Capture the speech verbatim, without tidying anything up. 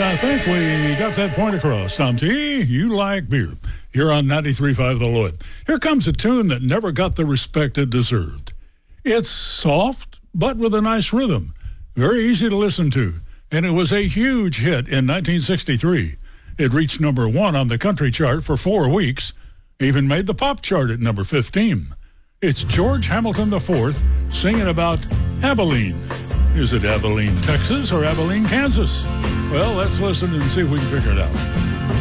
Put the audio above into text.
And I think we got that point across. Tom T, you like beer. Here on ninety-three point five The Lloyd. Here comes a tune that never got the respect it deserved. It's soft, but with a nice rhythm. Very easy to listen to. And it was a huge hit in nineteen sixty-three. It reached number one on the country chart for four weeks. Even made the pop chart at number fifteen. It's George Hamilton the fourth singing about Abilene. Is it Abilene, Texas, or Abilene, Kansas? Well, let's listen and see if we can figure it out.